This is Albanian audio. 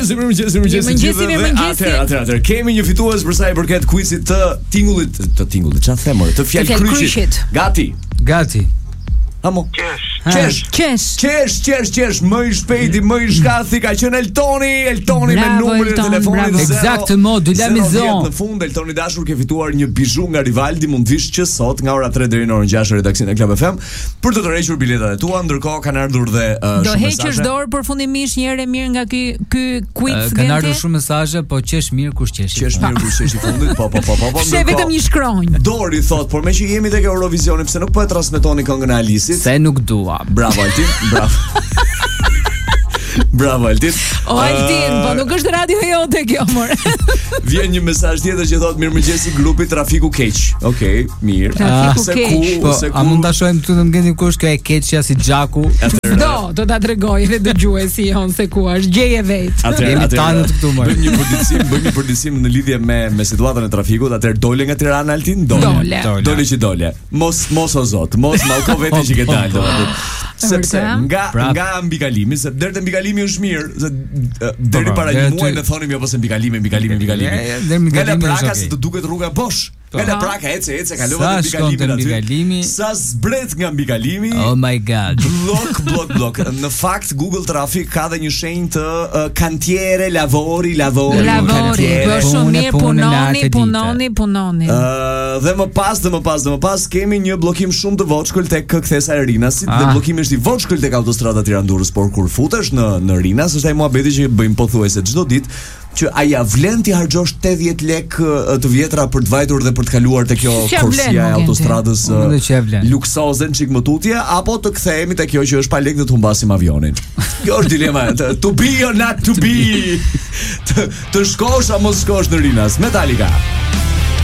Atëherë kemi një fitues për sa i përket quizit të tingullit, çfarë them orë, të fjalë kryqit. Gati. Amo. Qesh, më i shpejti, më i shkathi ka qenë Eltoni me numrin e telefonit. Exactement, de la maison. Në fund Eltoni dashur ke fituar një bizhu nga Rivaldi, mund vish që sot nga ora 3 deri në orën 6 redaksionin e Club FM për të tërhequr biletat e tua. Ndërkohë kanë ardhur dhe do heqësh dorë përfundimisht një herë mirë nga ky quiz. Kanë ardhur shumë mesazhe, po qesh mirë kush qesh. Qesh mirë kush qesh i fundit. Po. She vetëm një shkronjë. Dori thot, por me që jemi tek Eurovisioni, pse nuk po e transmetoni këngën e Alisit? Se nuk dua. Bravo Altin, bravo. Bravo Altin. Altin, po nuk është radio jote kjo mor. Vjen një mesazh tjetër që thotë mirëmëngjesi grupi Trafiku Keq. Okej, mirë. Trafiku Keq. Se a mund ta shohim këtu të ngjenim kush kjo e keqja si Xhaku? Do ta tregoj edhe dëgjuesi jon se ku është, gjeje vet. Jemi tanë këtu më. Bëjmë një përditësim në lidhje me situatën e trafikut. Atëherë dole nga Tirana Altin, dole që dole. Mos o zot, mos mallko vetë që ke dalë domethënë. Sepse nga mbikalimi, se deri te mbikalimi është mirë, se deri para një muaji ne thonim jo po se mbikalimi. Nga praka se të duket rruga bosh. Nga praka ece kalova te mbikalimi. Sa zbret nga mbikalimi. Oh my god. Blok. Në fakt Google Traffic ka dhe një shenjë të cantiere, lavori. Bësh shumë mirë, punoni. Dhe më pas kemi një bllokim shumë të voçkull tek kthesa e Rinasit, dhe bllokimi është i voçkull tek autostrada Tiranë-Durrës, por kur futesh në Rinas është ai muhabeti që bëjmë pothuajse çdo ditë, që aja vlen ti harxhosh 80 lek të vjetra për të vajtur dhe për të kaluar te kjo korsia e autostradës luksoze çik më tutje, apo të kthehemi te kjo që është pa lek dhe të humbasim avionin. Kjo është dilema, to be or not to be. Të shkosh apo mos shkosh në Rinas. Metallica.